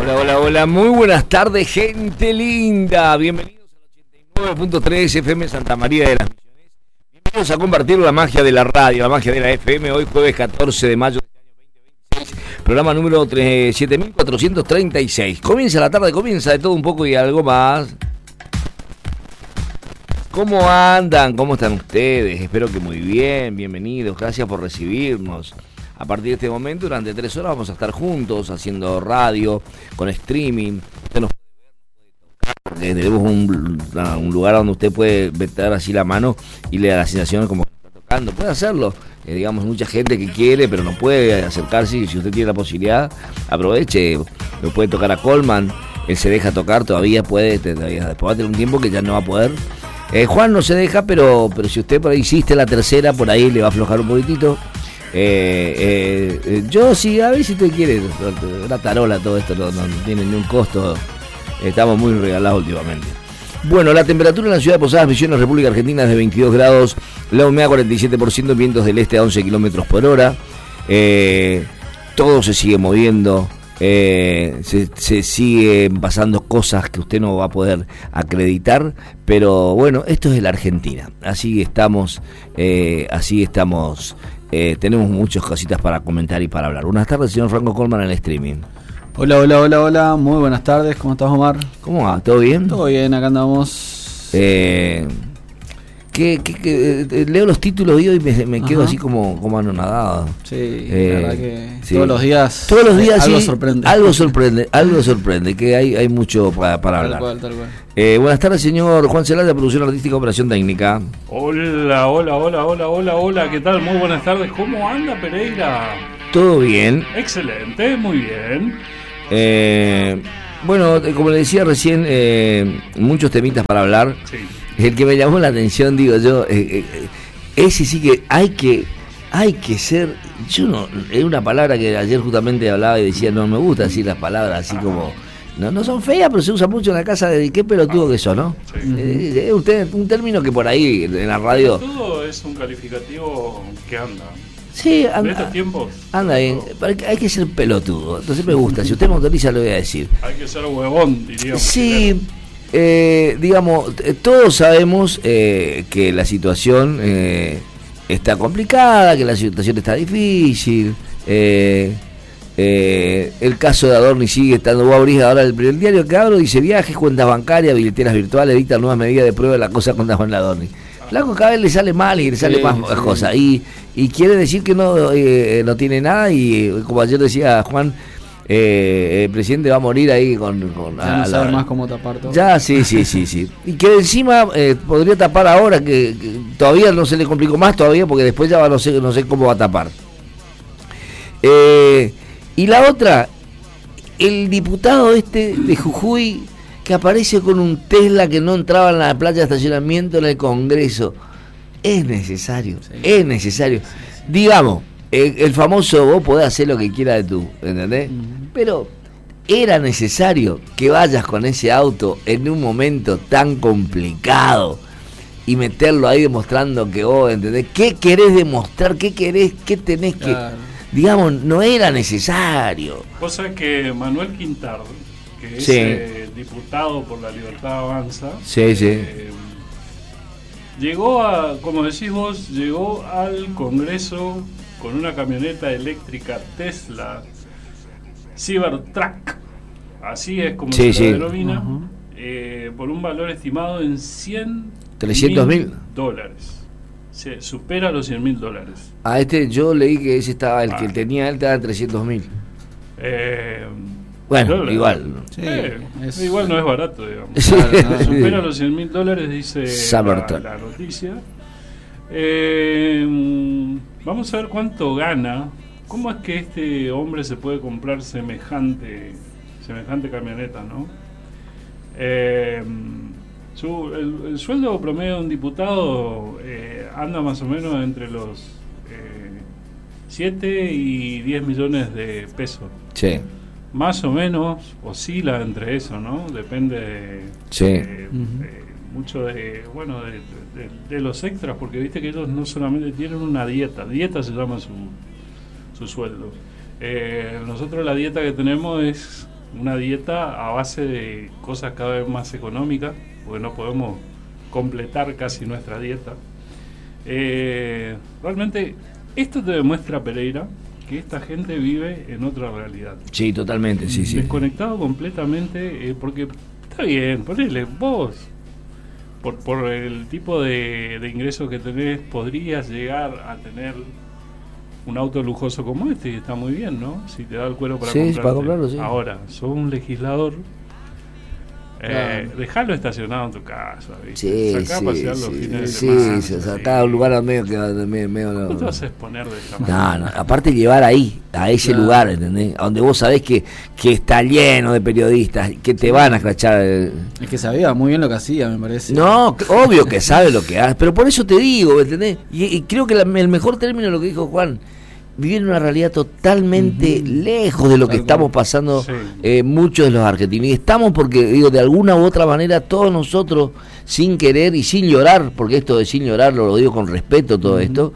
Hola, hola, hola, muy buenas tardes, gente linda. Bienvenidos al 89.3 FM Santa María de las Misiones. Bienvenidos a compartir la magia de la radio, la magia de la FM. Hoy jueves 14 de mayo del año 2026, programa número 7436. Comienza la tarde, comienza de todo un poco y algo más. ¿Cómo andan? ¿Cómo están ustedes? Espero que muy bien, bienvenidos, gracias por recibirnos. A partir de este momento, durante 3 horas vamos a estar juntos haciendo radio, con streaming. Usted nos puede ver, tenemos un lugar donde usted puede meter así la mano y le da la sensación como que está tocando. Puede hacerlo. Digamos, mucha gente que quiere, pero no puede acercarse. Y si usted tiene la posibilidad, aproveche. Lo puede tocar a Coleman. Él se deja tocar, todavía puede. Después va a tener un tiempo que ya no va a poder. Juan no se deja, pero si usted por ahí hiciste la tercera, por ahí le va a aflojar un poquitito. Yo sí, a ver si usted quiere, una tarola, todo esto no tiene ni un costo, estamos muy regalados últimamente. Bueno, la temperatura en la ciudad de Posadas Misiones, República Argentina, es de 22 grados, la humedad 47%, vientos del este a 11 kilómetros por hora, todo se sigue moviendo, se siguen pasando cosas que usted no va a poder acreditar, pero bueno, esto es la Argentina, así estamos. Tenemos muchas cositas para comentar y para hablar. Buenas tardes, señor Franco Coleman, en el streaming. Hola, muy buenas tardes, ¿cómo estás, Omar? ¿Cómo va? ¿Todo bien? Todo bien, acá andamos. Leo los títulos y hoy me quedo así como anonadado. Sí, la verdad que sí. Todos los días algo sí, sorprende. Algo sorprende, que hay mucho para hablar. Tal cual. Buenas tardes, señor Juan Celada, producción artística, operación técnica. Hola, ¿qué tal? Muy buenas tardes. ¿Cómo anda, Pereira? ¿Todo bien? Excelente, muy bien. Bueno, como le decía recién, muchos temitas para hablar. Sí. El que me llamó la atención, digo yo, ese sí que hay que ser. Yo no, es una palabra que ayer justamente hablaba y decía, no me gusta decir las palabras así como, no son feas, pero se usa mucho en la casa de qué pelotudo que son, ¿no? Sí. Es un término que por ahí en la radio. Todo es un calificativo que anda. Sí, anda. En estos tiempos. Anda bien, hay que ser pelotudo. Entonces me gusta, si usted me autoriza lo voy a decir. Hay que ser huevón, diríamos. Sí. Digamos, todos sabemos que la situación está complicada, que la situación está difícil. El caso de Adorni sigue estando. Vos abrís ahora el diario que abro, dice viajes, cuentas bancarias, billeteras virtuales, dictan nuevas medidas de prueba de la cosa con Adorni. Flaco, cada vez le sale mal y le sale más cosas. Y quiere decir que no tiene nada. Y como ayer decía Juan, el presidente va a morir ahí con ya no sabe más cómo tapar todo. Ya, sí. Y que encima podría tapar ahora, que todavía no se le complicó más todavía, porque después ya no sé cómo va a tapar. Y la otra, el diputado de Jujuy, que aparece con un Tesla que no entraba en la playa de estacionamiento en el Congreso. Es necesario. Digamos, el famoso, vos podés hacer lo que quieras de tú, ¿entendés? Pero era necesario que vayas con ese auto en un momento tan complicado y meterlo ahí demostrando que vos, ¿entendés? ¿Qué querés demostrar? ¿Qué querés? ¿Qué tenés que...? Digamos, no era necesario. Vos sabés que Manuel Quintard, que es diputado por la Libertad Avanza, llegó como decís vos, llegó al Congreso con una camioneta eléctrica Tesla Cybertruck, así es como se la denomina, por un valor estimado en $300,000. Se supera los $100,000. Yo leí que ese estaba, el que tenía él estaba en 300.000. Bueno, igual. Igual no es barato, digamos. Supera los $100,000, dice la noticia. Vamos a ver cuánto gana. ¿Cómo es que este hombre se puede comprar semejante camioneta, no? El sueldo promedio de un diputado anda más o menos entre los 7 y 10 millones de pesos. Sí. Más o menos oscila entre eso, ¿no? Depende mucho de los extras, porque viste que ellos no solamente tienen una dieta se llama su sueldo. Nosotros la dieta que tenemos es una dieta a base de cosas cada vez más económicas, porque no podemos completar casi nuestra dieta. Realmente esto te demuestra, Pereira, que esta gente vive en otra realidad. Sí, totalmente, sí, sí. Desconectado completamente, porque está bien, ponele, vos, por el tipo de ingresos que tenés, podrías llegar a tener un auto lujoso como este, y está muy bien, ¿no? Si te da el cuero para comprarte. Para comprarlo, sí. Ahora, sos un legislador, dejalo estacionado en tu casa, ¿viste? Sacá a pasear los fines de semana. Sí, sacá a un lugar medio que medio no te vas a exponer de esta manera. No, aparte llevar ahí, a ese lugar, ¿entendés? A donde vos sabés que está lleno de periodistas, que te van a escrachar. Es que sabía muy bien lo que hacía, me parece. No, obvio que sabe lo que hace, pero por eso te digo, ¿entendés? Y creo que el mejor término de lo que dijo Juan, vivir en una realidad totalmente lejos de lo que estamos pasando muchos de los argentinos. Y estamos porque, digo, de alguna u otra manera, todos nosotros, sin querer y sin llorar, porque esto de sin llorar lo digo con respeto, todo esto,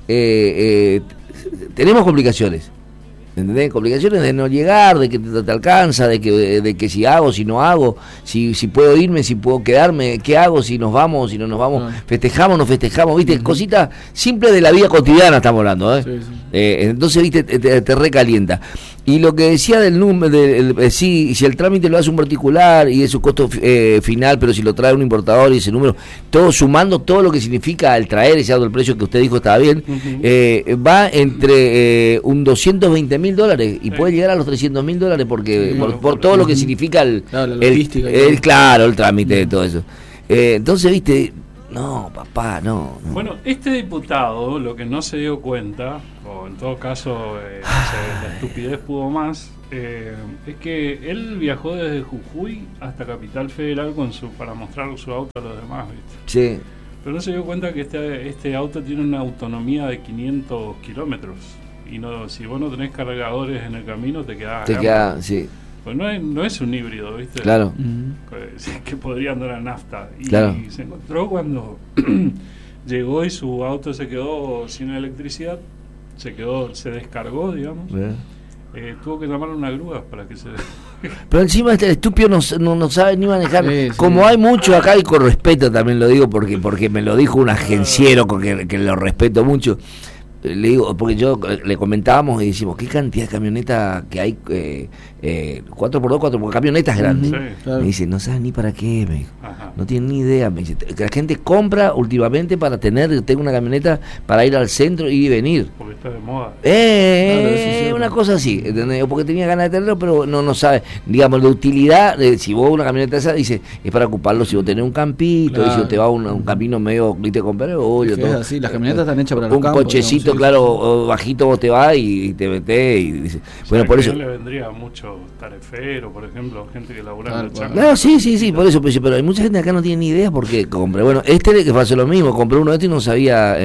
tenemos complicaciones. ¿Entendés? Complicaciones de no llegar, de que te alcanza, de que si hago, si no hago, si puedo irme, si puedo quedarme, qué hago, si nos vamos, si no nos vamos, festejamos, no festejamos, viste, cositas simples de la vida cotidiana estamos hablando, Sí. Entonces, viste, te recalienta. Y lo que decía del número, si el trámite lo hace un particular y es su costo final, pero si lo trae un importador y ese número, todo sumando todo lo que significa el traer ese auto, el precio que usted dijo estaba bien, va entre un $220.000 y puede llegar a los $300.000 porque por todo lo que significa la logística, el trámite de todo eso. Entonces, viste, no, papá, no. Bueno, este diputado lo que no se dio cuenta, o en todo caso la estupidez pudo más, es que él viajó desde Jujuy hasta Capital Federal para mostrar su auto a los demás, ¿viste? Sí. Pero no se dio cuenta que este auto tiene una autonomía de 500 kilómetros. Y no, si vos no tenés cargadores en el camino, te quedás. Sí. Pues no es un híbrido, ¿viste? Claro. Que podría andar a nafta. Y se encontró cuando llegó y su auto se quedó sin electricidad, se descargó, digamos. Tuvo que llamar a una grúa para que se... Pero encima este estúpido no sabe ni manejar. Como sí. Hay mucho acá, y con respeto también lo digo, porque me lo dijo un agenciero que lo respeto mucho. Le digo, porque yo le comentábamos y decimos, ¿qué cantidad de camionetas que hay? 4x2, camionetas grandes. Sí, claro. Me dice, no sabes ni para qué, me dijo. No tienen ni idea. Me dice, que la gente compra últimamente para tengo una camioneta para ir al centro y venir. Porque está de moda. Claro, una cosa así, ¿entendés? O porque tenía ganas de tenerlo, pero no sabe, digamos, de utilidad. Si vos una camioneta esa, dice, es para ocuparlo si vos tenés un campito, claro. Y si vos te vas a un camino medio, viste, comprar es así, las camionetas están hechas para los un campos, cochecito, digamos, claro, bajito vos te vas y te metés y dice, bueno, por eso. Le vendría mucho tarefero, por ejemplo, gente que labura en el chango. No, sí, por eso, pero hay mucha gente acá no tiene ni idea por qué compra. Bueno, que pasó lo mismo, compré uno de estos y no sabía,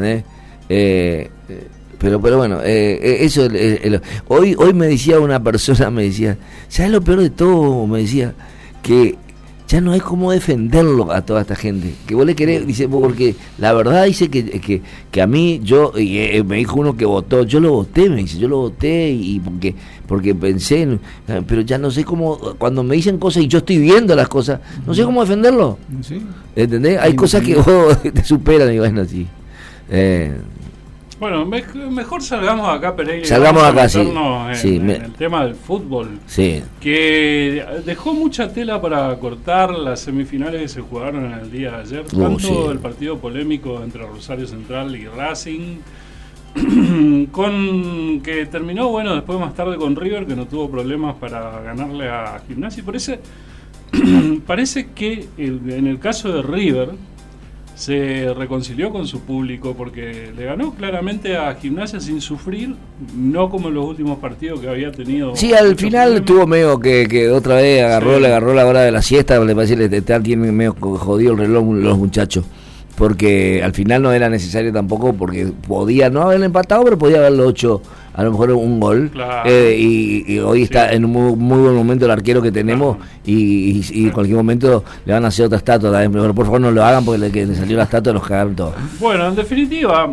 pero bueno, eso hoy me decía una persona, ¿sabes lo peor de todo? Me decía que ya no hay cómo defenderlo a toda esta gente, que vos le querés, dice, porque la verdad dice que a mí, me dijo uno que votó, yo lo voté y porque pensé, pero ya no sé cómo, cuando me dicen cosas y yo estoy viendo las cosas, no sé cómo defenderlo, ¿sí? ¿Entendés? Hay cosas que vos te superan y bueno, así. Bueno, mejor salgamos acá, Pereira. Salgamos acá, sí. En el tema del fútbol. Sí. Que dejó mucha tela para cortar las semifinales que se jugaron en el día de ayer. Tanto el partido polémico entre Rosario Central y Racing, con que terminó, bueno, después más tarde con River, que no tuvo problemas para ganarle a Gimnasia. Parece que en el caso de River se reconcilió con su público porque le ganó claramente a Gimnasia sin sufrir, no como en los últimos partidos que había tenido. Sí, al final tuvo medio que otra vez le agarró la hora de la siesta, le parece que tienen medio jodido el reloj los muchachos. porque al final no era necesario tampoco, porque podía no haberle empatado, pero podía haberlo hecho a lo mejor un gol. Claro. Y hoy está en un muy buen momento el arquero que tenemos, y en cualquier momento le van a hacer otra estatua también, pero por favor no lo hagan, porque le salió la estatua los cagaron todos. Bueno, en definitiva,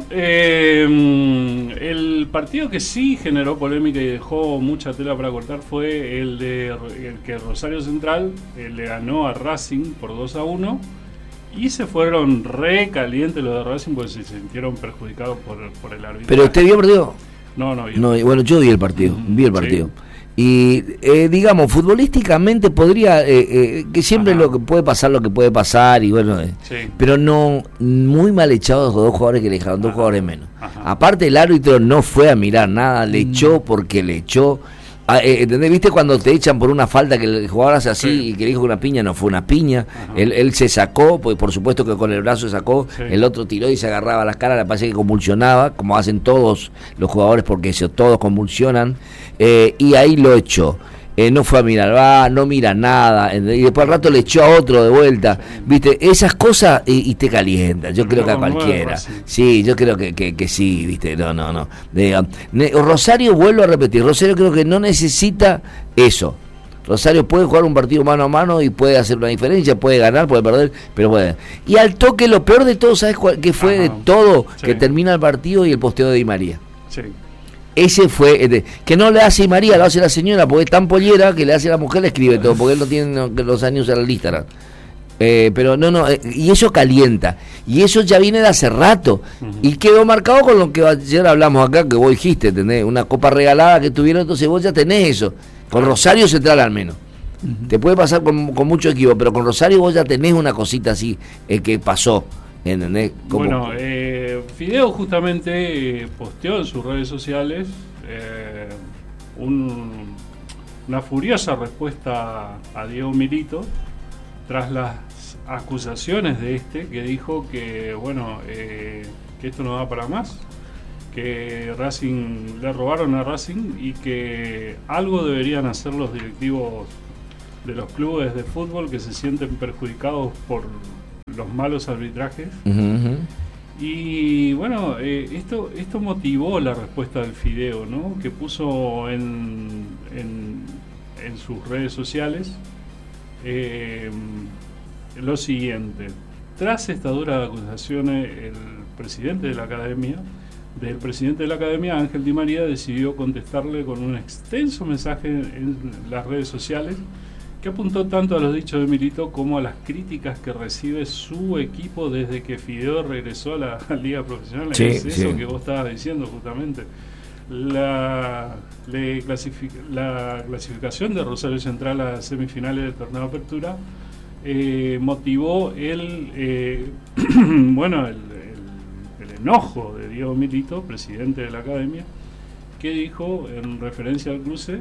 el partido que sí generó polémica y dejó mucha tela para cortar fue el que Rosario Central le ganó a Racing por 2-1, y se fueron re calientes los de Racing porque se sintieron perjudicados por el árbitro. ¿Pero usted vio el partido? No vi. No, bueno, yo vi el partido, Sí. Y digamos, futbolísticamente podría, que siempre lo que puede pasar, y bueno, pero no, muy mal echados los dos jugadores que le dejaron, dos jugadores menos. Aparte, el árbitro no fue a mirar nada, le echó porque le echó. ¿Entendés? ¿Viste cuando te echan por una falta que el jugador hace así y que dijo que una piña? No fue una piña. Él se sacó, pues por supuesto que con el brazo se sacó, el otro tiró y se agarraba las caras, le parece que convulsionaba, como hacen todos los jugadores, porque todos convulsionan, y ahí lo echó. No fue a mirar, no mira nada, y después al rato le echó a otro de vuelta, viste, esas cosas, y te calientan. Yo creo que a cualquiera, sí, yo creo que sí, viste, no. Rosario, vuelvo a repetir, Rosario creo que no necesita eso. Rosario puede jugar un partido mano a mano y puede hacer una diferencia, puede ganar, puede perder, pero puede. Y al toque, lo peor de todo, ¿sabes qué fue de todo? Que termina el partido y el posteo de Di María. Sí. Ese fue, que no le hace María, lo hace la señora, porque es tan pollera que le hace a la mujer, le escribe todo, porque él no tiene los años en el Instagram. Pero y eso calienta, y eso ya viene de hace rato, y quedó marcado con lo que ayer hablamos acá, que vos dijiste, tenés una copa regalada que tuvieron, entonces vos ya tenés eso, con Rosario Central al menos. Te puede pasar con mucho equipo, pero con Rosario vos ya tenés una cosita así, que pasó. ¿Entendés? Bueno, Fideo justamente posteó en sus redes sociales una furiosa respuesta a Diego Milito tras las acusaciones de que dijo que que esto no va para más, que Racing le robaron a Racing y que algo deberían hacer los directivos de los clubes de fútbol que se sienten perjudicados por los malos arbitrajes. Y bueno, esto motivó la respuesta del Fideo, ¿no? Que puso en sus redes sociales lo siguiente: tras esta dura acusación, del presidente de la academia, Ángel Di María, decidió contestarle con un extenso mensaje en las redes sociales, que apuntó tanto a los dichos de Milito como a las críticas que recibe su equipo desde que Fideo regresó a la Liga Profesional. Es eso que vos estabas diciendo justamente. La clasificación de Rosario Central a semifinales del torneo de apertura motivó el enojo de Diego Milito, presidente de la academia, que dijo en referencia al cruce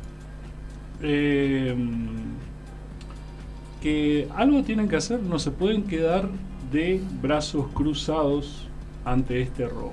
que algo tienen que hacer, no se pueden quedar de brazos cruzados ante este robo.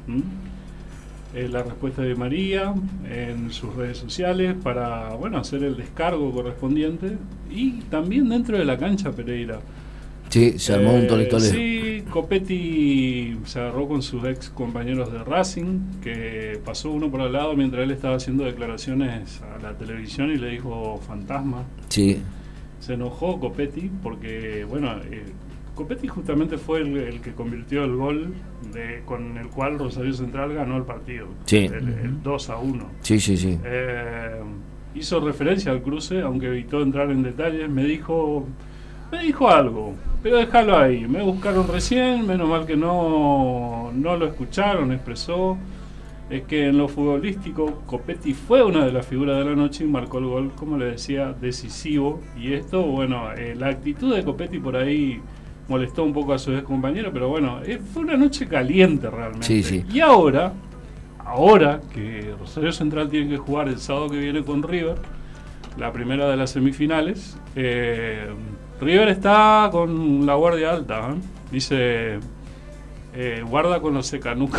La respuesta de María en sus redes sociales para hacer el descargo correspondiente, y también dentro de la cancha, Pereira. Sí, se armó un tolitoleo. Sí, Copetti se agarró con sus ex compañeros de Racing, que pasó uno por al lado mientras él estaba haciendo declaraciones a la televisión y le dijo fantasma. Sí. Se enojó Copetti porque, Copetti justamente fue el que convirtió el gol con el cual Rosario Central ganó el partido. Sí. El 2-1. Sí. Hizo referencia al cruce, aunque evitó entrar en detalles. Me dijo algo, pero déjalo ahí. Me buscaron recién, menos mal que no lo escucharon. Expresó es que en lo futbolístico Copetti fue una de las figuras de la noche y marcó el gol, como le decía, decisivo. Y esto, la actitud de Copetti por ahí molestó un poco a su ex compañero, pero fue una noche caliente realmente. Sí. Y ahora que Rosario Central tiene que jugar el sábado que viene con River, la primera de las semifinales, River está con la guardia alta, ¿eh? Dice, guarda con los secanucas.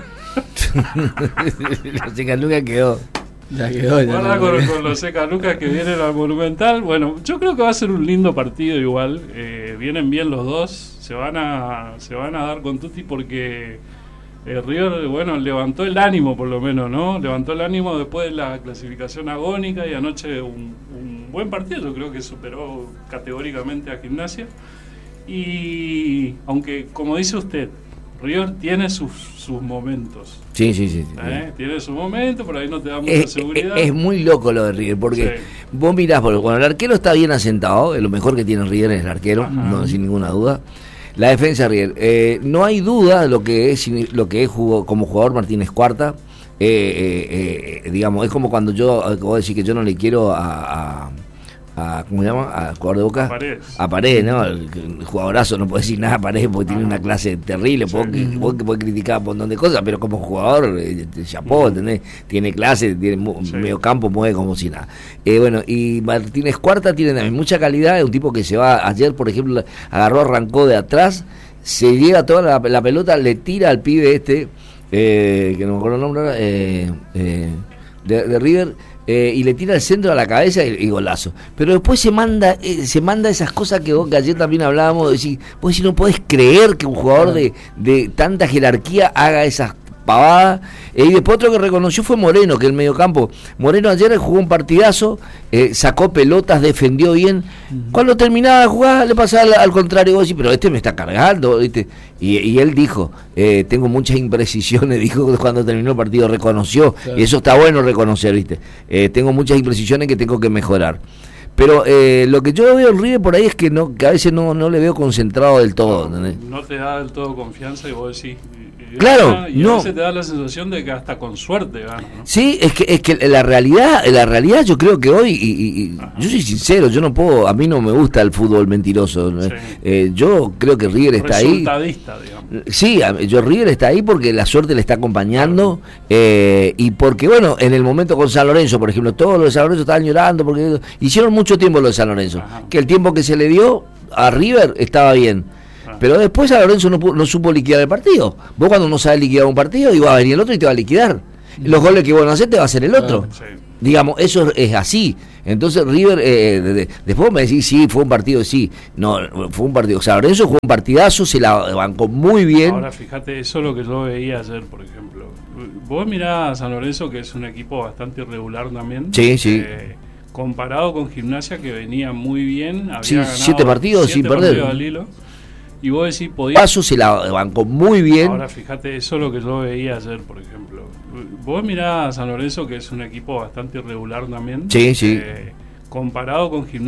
Los secanucas quedó. Guarda con los secanucas que vienen al Monumental. Bueno, yo creo que va a ser un lindo partido igual. Vienen bien los dos. se van a dar con tutti porque River, bueno, levantó el ánimo por lo menos, ¿no? Levantó el ánimo después de la clasificación agónica y anoche un buen partido, yo creo que superó categóricamente a Gimnasia. Y aunque, como dice usted, River tiene sus momentos. Sí. Tiene sus momentos, por ahí no te da mucha seguridad. Es muy loco lo de River, porque vos mirás, porque cuando el arquero está bien asentado, lo mejor que tiene River es el arquero, no sin ninguna duda. La defensa de River, no hay duda de lo que es jugó como jugador Martínez Cuarta. Digamos, es como cuando vos decís que yo no le quiero a ¿cómo se llama? Al jugador de Boca. A Paredes, ¿no? El jugadorazo, no puedo decir nada a Paredes porque tiene una clase terrible. Vos que podés criticar un montón de cosas, pero como jugador, chapó, ¿entendés? Tiene clase, tiene medio campo, mueve como si nada. Bueno, y Martínez Cuarta tiene también mucha calidad. Es un tipo que se va, ayer, por ejemplo, arrancó de atrás, se llega toda la pelota, le tira al pibe que no me acuerdo el nombre ahora, de River. Y le tira el centro a la cabeza y golazo. Pero después se manda esas cosas que ayer también hablábamos, vos decís, no podés creer que un jugador de tanta jerarquía haga esas pavadas. Y después otro que reconoció fue Moreno, que el mediocampo. Moreno ayer jugó un partidazo, sacó pelotas, defendió bien. Cuando terminaba de jugar le pasaba al contrario, vos decís, pero me está cargando, ¿viste? Y él dijo, tengo muchas imprecisiones, dijo cuando terminó el partido, reconoció, y eso está bueno reconocer, ¿viste? Tengo muchas imprecisiones que tengo que mejorar. Pero lo que yo veo en River por ahí es que a veces no le veo concentrado del todo. No te da del todo confianza y vos decís... Claro, y a veces te da la sensación de que hasta con suerte gana, ¿no? Sí, es que la realidad yo creo que hoy, yo soy sincero, a mí no me gusta el fútbol mentiroso. Sí. Yo creo que River está ahí. Resultadista, digamos. Sí, River está ahí porque la suerte le está acompañando, y porque, bueno, en el momento con San Lorenzo, por ejemplo, todos los de San Lorenzo estaban llorando porque hicieron mucho tiempo lo de San Lorenzo. Que el tiempo que se le dio a River estaba bien. Pero después San Lorenzo no supo liquidar el partido. Vos cuando no sabes liquidar un partido, va a venir el otro y te va a liquidar. Los goles que vos no hacés te va a hacer el otro. Digamos, eso es así. Entonces River, después me decís, sí, fue un partido, sí. No, fue un partido. San Lorenzo jugó un partidazo, se la bancó muy bien. Ahora fíjate, eso es lo que yo veía ayer, por ejemplo. Vos mirás a San Lorenzo, que es un equipo bastante irregular también. Sí. Comparado con Gimnasia, que venía muy bien. Había ganado 7 partidos sin perder. Al hilo. Y vos decís, Paso se la bancó muy bien. Ahora fíjate, eso es lo que yo veía ayer, por ejemplo. Vos mirás a San Lorenzo, que es un equipo bastante irregular también. Sí. Comparado con Gimnasia.